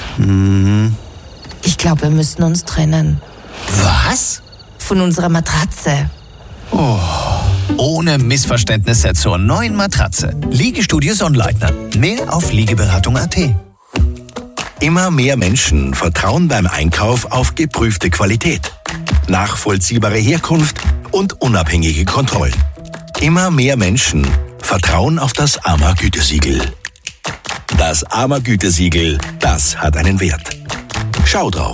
Ich glaube, wir müssten uns trennen. Was? Von unserer Matratze. Ohne Missverständnisse zur neuen Matratze. Liegestudio Sonnleitner. Mehr auf Liegeberatung.at. Immer mehr Menschen vertrauen beim Einkauf auf geprüfte Qualität, nachvollziehbare Herkunft und unabhängige Kontrollen. Immer mehr Menschen vertrauen auf das AMA-Gütesiegel. Das AMA-Gütesiegel, das hat einen Wert. Schau drauf.